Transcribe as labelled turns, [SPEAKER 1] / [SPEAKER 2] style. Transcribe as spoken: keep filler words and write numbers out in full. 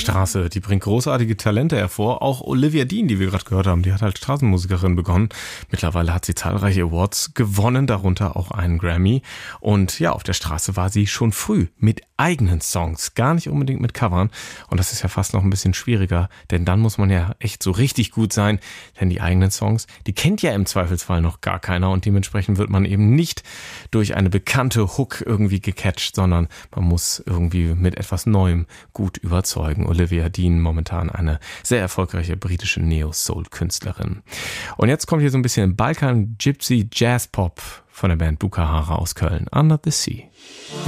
[SPEAKER 1] Straße, die bringt großartige Talente hervor. Auch Olivia Dean, die wir gerade gehört haben, die hat als Straßenmusikerin begonnen. Mittlerweile hat sie zahlreiche Awards gewonnen, darunter auch einen Grammy. Und ja, auf der Straße war sie schon früh mit eigenen Songs, gar nicht unbedingt mit Covern. Und das ist ja fast noch ein bisschen schwieriger, denn dann muss man ja echt so richtig gut sein, denn die eigenen Songs, die kennt ja im Zweifelsfall noch gar keiner und dementsprechend wird man eben nicht durch eine bekannte Hook irgendwie gecatcht, sondern man muss irgendwie mit etwas Neuem gut überzeugen. Olivia Dean, momentan eine sehr erfolgreiche britische Neo-Soul-Künstlerin. Und jetzt kommt hier so ein bisschen Balkan Gypsy Jazz Pop von der Band Bukahara aus Köln, Under the Sea.